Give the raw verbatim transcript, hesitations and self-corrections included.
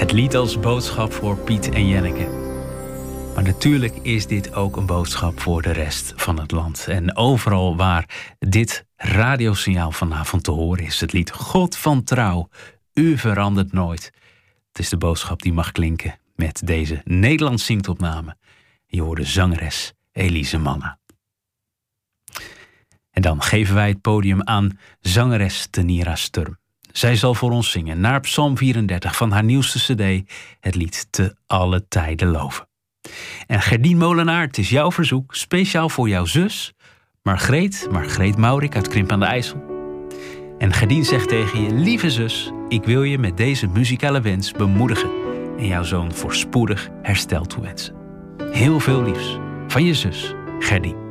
Het lied als boodschap voor Piet en Jenneke. Maar natuurlijk is dit ook een boodschap voor de rest van het land. En overal waar dit radiosignaal vanavond te horen is, het lied God van Trouw, u verandert nooit. Het is de boodschap die mag klinken met deze Nederlands Zingt-opname. Je hoort de zangeres Elise Manna. En dan geven wij het podium aan zangeres Tenira Sturm. Zij zal voor ons zingen naar Psalm vierendertig van haar nieuwste cd, het lied Te alle tijden loven. En Gerdien Molenaar, het is jouw verzoek, speciaal voor jouw zus, Margreet, Margreet Maurik uit Krimp aan de IJssel. En Gerdien zegt tegen je, lieve zus, ik wil je met deze muzikale wens bemoedigen en jouw zoon voorspoedig herstel toewensen. Heel veel liefs van je zus, Gerdien.